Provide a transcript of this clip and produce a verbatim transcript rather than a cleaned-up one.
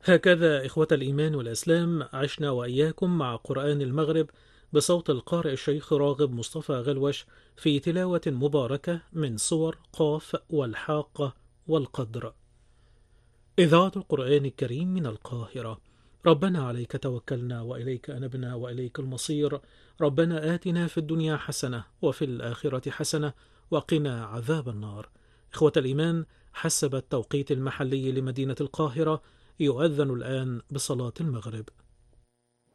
هكذا إخوة الإيمان والإسلام عشنا وإياكم مع قرآن المغرب بصوت القارئ الشيخ راغب مصطفى غلوش في تلاوة مباركة من صور قاف والحاقة والقدر. إذاعة القرآن الكريم من القاهرة. ربنا عليك توكلنا وإليك أنبنا وإليك المصير. ربنا آتنا في الدنيا حسنة وفي الآخرة حسنة وقنا عذاب النار. إخوة الإيمان، حسب التوقيت المحلي لمدينة القاهرة يؤذن الآن بصلاة المغرب.